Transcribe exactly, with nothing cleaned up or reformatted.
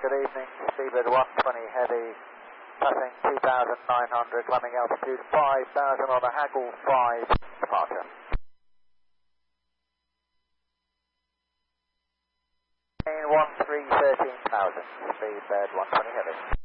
good evening. Speedbird one twenty heavy, passing two thousand nine hundred, climbing altitude five thousand on a Haggle five, departure. one three thirteen thousand, Speedbird one twenty heavy.